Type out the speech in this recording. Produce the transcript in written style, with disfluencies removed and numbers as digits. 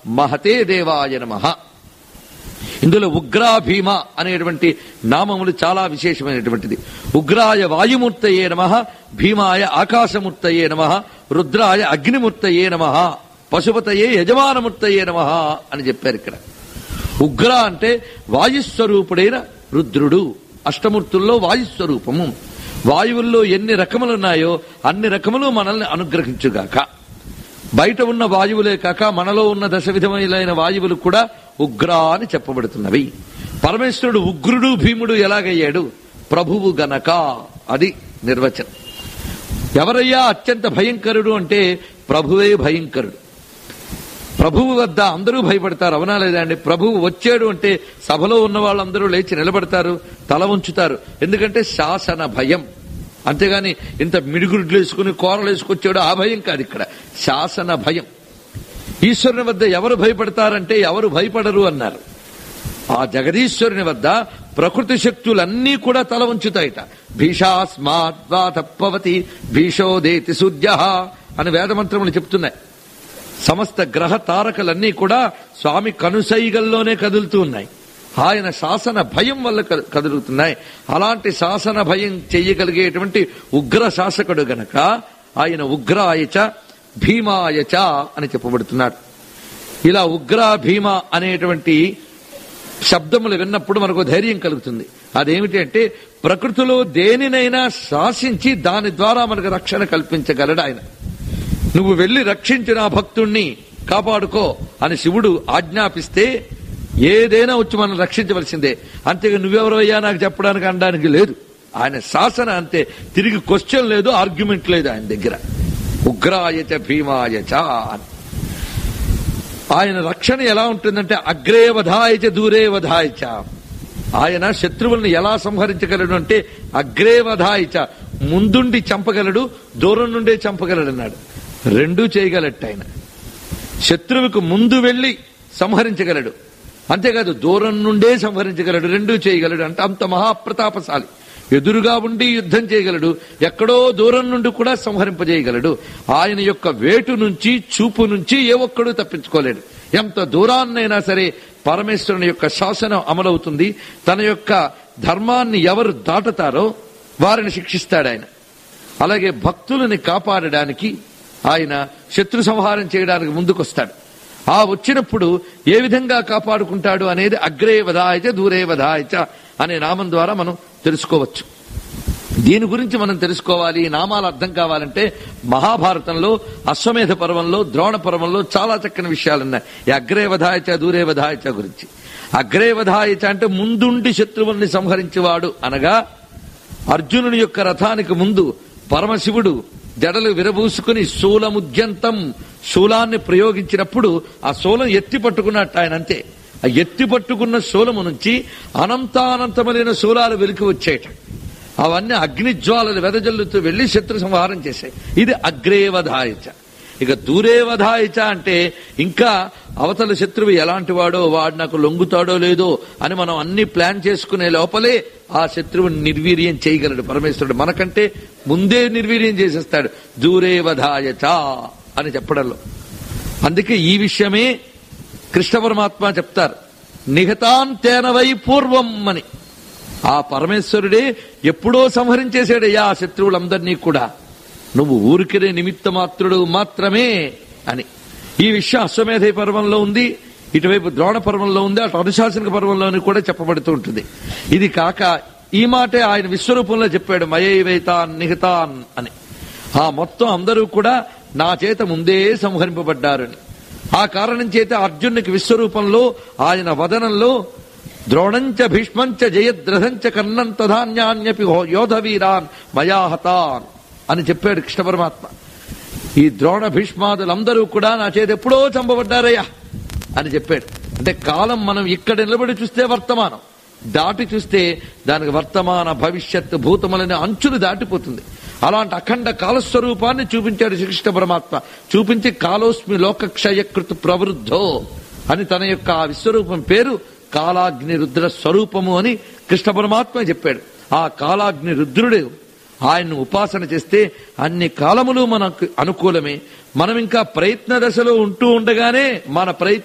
మహతే దేవాయ నమః. ఇందులో ఉగ్రా భీమ అనేటువంటి నామములు చాలా విశేషమైనటువంటిది. ఉగ్రాయ వాయుమూర్తయే నమః, భీమాయ ఆకాశమూర్తయే నమః, రుద్రాయ అగ్నిమూర్తయే నమః, పశుపతయే యజమానమూర్తయే నమః అని చెప్పారు ఇక్కడ. ఉగ్ర అంటే వాయుస్వరూపుడైన రుద్రుడు. అష్టమూర్తుల్లో వాయుస్వరూపము. వాయువుల్లో ఎన్ని రకములున్నాయో అన్ని రకములు మనల్ని అనుగ్రహించుగాక. బయట ఉన్న వాయువులే కాక మనలో ఉన్న దశ విధములైన వాయువులు కూడా ఉగ్ర అని చెప్పబడుతున్నవి. పరమేశ్వరుడు ఉగ్రుడు భీముడు ఎలాగయ్యాడు? ప్రభువు గనక. అది నిర్వచనం. ఎవరయ్యా అత్యంత భయంకరుడు అంటే ప్రభువే భయంకరుడు. ప్రభువు వద్ద అందరూ భయపడతారు, అవునా లేదా అండి? ప్రభువు వచ్చాడు అంటే సభలో ఉన్న వాళ్ళందరూ లేచి నిలబడతారు, తల ఉంచుతారు. ఎందుకంటే శాసన భయం. అంతేగాని ఇంత మిడుగుడ్లు వేసుకుని కూరలు వేసుకొచ్చాడు ఆ భయం కాదు. ఇక్కడ శాసన భయం. ఈశ్వరుని వద్ద ఎవరు భయపడతారంటే ఎవరు భయపడరు అన్నారు. ఆ జగదీశ్వరుని వద్ద ప్రకృతి శక్తులన్నీ కూడా తల ఉంచుతాయిట. భీషాస్మాద్వా తప్పవతి భీషోదేతి సూర్య అని వేదమంత్రములు చెప్తున్నాయి. సమస్త గ్రహ తారకలన్నీ కూడా స్వామి కనుసైగల్లోనే కదులుతూ ఉన్నాయి. ఆయన శాసన భయం వల్ల కదులుతున్నాయి. అలాంటి శాసన భయం చెయ్యగలిగేటువంటి ఉగ్ర శాసకుడు గనక ఆయన ఉగ్రాయచ భీమాయచ అని చెప్పబడుతున్నాడు. ఇలా ఉగ్ర భీమ అనేటువంటి శబ్దములు విన్నప్పుడు మనకు ధైర్యం కలుగుతుంది. అదేమిటి అంటే ప్రకృతిలో దేనినైనా శాసించి దాని ద్వారా మనకు రక్షణ కల్పించగలడు ఆయన. నువ్వు వెళ్లి రక్షించిన భక్తుణ్ణి కాపాడుకో అని శివుడు ఆజ్ఞాపిస్తే ఏదైనా వచ్చి మనం రక్షించవలసిందే. అంతేగా నువ్వెవరయ్యా నాకు చెప్పడానికి అనడానికి లేదు. ఆయన శాసన అంతే. తిరిగి క్వశ్చన్ లేదు, ఆర్గ్యుమెంట్ లేదు ఆయన దగ్గర. ఉగ్రాయచ భీమాయచ. ఆయన రక్షణ ఎలా ఉంటుందంటే అగ్రే వధాయచ దూరే వధాయచ. ఆయన శత్రువుల్ని ఎలా సంహరించగలడు అంటే అగ్రే వధాయచ, ముందుండి చంపగలడు, దూరం నుండే చంపగలడు అన్నాడు. రెండూ చేయగలట ఆయన. శత్రువుకు ముందు వెళ్లి సంహరించగలడు, అంతేకాదు దూరం నుండే సంహరించగలడు, రెండూ చేయగలడు. అంటే అంత మహాప్రతాపశాలి. ఎదురుగా ఉండి యుద్ధం చేయగలడు, ఎక్కడో దూరం నుండి కూడా సంహరింపజేయగలడు. ఆయన యొక్క వేటు నుంచి చూపు నుంచి ఏ ఒక్కడూ తప్పించుకోలేడు. ఎంత దూరాన్నైనా సరే పరమేశ్వరుని యొక్క శాసనం అమలవుతుంది. తన యొక్క ధర్మాన్ని ఎవరు దాటుతారో వారిని శిక్షిస్తాడు ఆయన. అలాగే భక్తులని కాపాడడానికి ఆయన శత్రు సంహారం చేయడానికి ముందుకొస్తాడు. ఆ వచ్చినప్పుడు ఏ విధంగా కాపాడుకుంటాడు అనేది అగ్రే వధాయచ దూరే వధాయచ అనే నామం ద్వారా మనం తెలుసుకోవచ్చు. దీని గురించి మనం తెలుసుకోవాలి, నామాలు అర్థం కావాలంటే మహాభారతంలో అశ్వమేధ పర్వంలో ద్రోణ పర్వంలో చాలా చక్కని విషయాలున్నాయి. ఈ అగ్రే వధాయచ దూరే వధాయచ గురించి. అగ్రే వధాయచ అంటే ముందుండి శత్రువుల్ని సంహరించేవాడు అనగా అర్జునుని యొక్క రథానికి ముందు పరమశివుడు జడలు విరబూసుకుని శూలముద్యంతం శూలాన్ని ప్రయోగించినప్పుడు ఆ శూలం ఎత్తి పట్టుకున్నట్టు ఆయన. అంతే. ఆ ఎత్తి పట్టుకున్న శూలము నుంచి అనంతానంతమైన శూలాలు వెలికి వచ్చేట. అవన్నీ అగ్నిజ్వాలలు వెదజల్లుతూ వెళ్లి శత్రు సంహారం చేశాయి. ఇది అగ్రేవధాయచ. ఇక దూరేవధాయచ అంటే ఇంకా అవతల శత్రువు ఎలాంటి వాడో, వాడు నాకు లొంగుతాడో లేదో అని మనం అన్ని ప్లాన్ చేసుకునే లోపలే ఆ శత్రువుని నిర్వీర్యం చేయగలడు పరమేశ్వరుడు. మనకంటే ముందే నిర్వీర్యం చేసేస్తాడు దూరేవధాయచ అని చెప్పడంలో. అందుకే ఈ విషయమే కృష్ణ పరమాత్మ చెప్తారు, నిహతాన్ తేన వై పూర్వం అని. ఆ పరమేశ్వరుడే ఎప్పుడో సంహరించేశాడయ్యా ఆ శత్రువులందరినీ కూడా, నువ్వు ఊరికినే నిమిత్త మాత్రుడు మాత్రమే అని. ఈ విషయం అశ్వమేధ పర్వంలో ఉంది, ఇటువైపు ద్రోణ పర్వంలో ఉంది, అటు అనుశాసనిక పర్వంలోని కూడా చెప్పబడుతూ ఉంటుంది. ఇది కాక ఈ మాటే ఆయన విశ్వరూపంలో చెప్పాడు, మయైవైతాన్ నిహితాన్ అని. ఆ మొత్తం అందరూ కూడా నా చేత ముందే సంహరింపబడ్డారని. ఆ కారణం చేత అర్జునునికి విశ్వరూపంలో ఆయన వదనంలో ద్రోణంచ భీష్మంచ జయద్రథంచ కర్ణం తధాన్యాన్యపి యోధవీరాన్ మయాహతాన్ అని చెప్పాడు కృష్ణ పరమాత్మ. ఈ ద్రోణ భీష్మాదులందరూ కూడా నా చేతి ఎప్పుడో చంపబడ్డారయ్యా అని చెప్పాడు. అంటే కాలం మనం ఇక్కడ నిలబడి చూస్తే వర్తమానం, దాటి చూస్తే దానికి వర్తమాన భవిష్యత్ భూతములనే అంచులు దాటిపోతుంది. అలాంటి అఖండ కాలస్వరూపాన్ని చూపించాడు శ్రీకృష్ణ పరమాత్మ. చూపించి కాలోస్మి లోకక్షయకృత ప్రవృద్ధో అని తన యొక్క ఆ విశ్వరూపం పేరు కాలాగ్ని రుద్ర స్వరూపము అని కృష్ణ పరమాత్మ చెప్పాడు. ఆ కాలాగ్ని రుద్రుడు ఆయన్ను ఉపాసన చేస్తే అన్ని కాలములు మనకు అనుకూలమే. మనం ఇంకా ప్రయత్న దశలో ఉంటూ ఉండగానే మన ప్రయత్నం